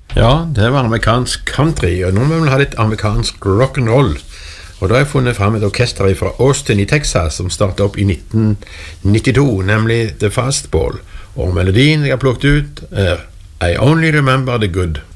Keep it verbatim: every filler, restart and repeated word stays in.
Ja, det var amerikansk country, og nå må vi ha litt amerikansk rock'n'roll. Og da har jeg funnet frem et orkester fra Austin i Texas som startet opp i nitten nittito, nemlig The Fastball. Og melodien jeg har plukket ut er I Only Remember the Good.